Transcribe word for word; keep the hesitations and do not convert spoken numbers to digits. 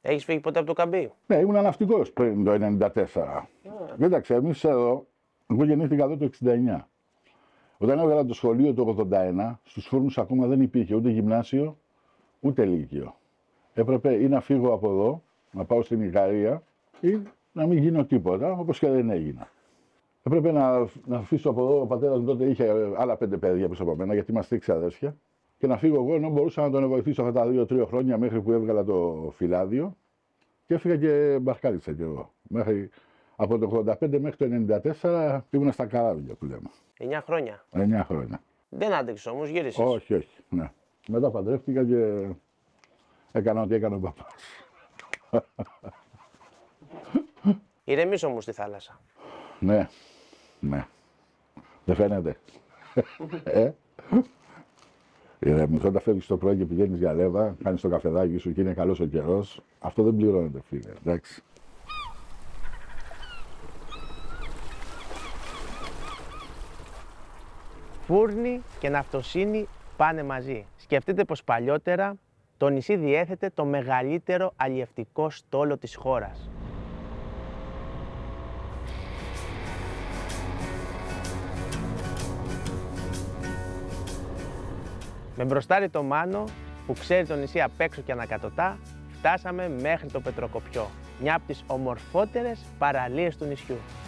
Έχεις φύγει ποτέ από το Καμπί? Ναι, ήμουν ναυτικός πριν το ενενήντα τέσσερα. Yeah. Κοίταξε, εμείς εδώ, εγώ γεννήθηκα εδώ το εξήντα εννιά. Όταν έβγαλα το σχολείο το ογδόντα ένα, στους Φούρνους ακόμα δεν υπήρχε ούτε γυμνάσιο, ούτε λύκειο. Έπρεπε ή να φύγω από εδώ, να πάω στην Ικαρία, ή να μην γίνω τίποτα, όπως και δεν έγινα. Έπρεπε να, να αφήσω από εδώ, ο πατέρας μου τότε είχε άλλα πέντε παιδιά πίσω από μένα, γιατί είμαστε έξι αδέρφια, και να φύγω εγώ, ενώ μπορούσα να τον βοηθήσω αυτά τα δύο-τρία χρόνια μέχρι που έβγαλα το φυλάδιο, και έφυγα και μπαρκάρισα κι εγώ. Μέχρι, από το ογδόντα πέντε μέχρι το ενενήντα τέσσερα ήμουν στα καράβια που λέμε. Εννιά χρόνια. Εννιά χρόνια. Δεν άντεξες όμως, γύρισες? Όχι, όχι. Ναι. Μετά παντρεύτηκα και έκανα ό,τι έκανε ο παπάς. Ηρεμείς όμως στη θάλασσα. Ναι, ναι. Δεν φαίνεται. ε? Ηρεμείς. Όταν φεύγεις το πρωί και πηγαίνεις για λέβα, κάνεις το καφεδάκι σου και είναι καλός ο καιρός, αυτό δεν πληρώνεται, φίλε. Εντάξει. Φούρνη και ναυτοσύνη πάνε μαζί. Σκεφτείτε πως παλιότερα το νησί διέθετε το μεγαλύτερο αλλιευτικό στόλο της χώρας. Με μπροστάρι το Μάνο, που ξέρει το νησί απ' έξω και ανακατοτά, φτάσαμε μέχρι το Πετροκοπιό, μια από τις ομορφότερες παραλίες του νησιού.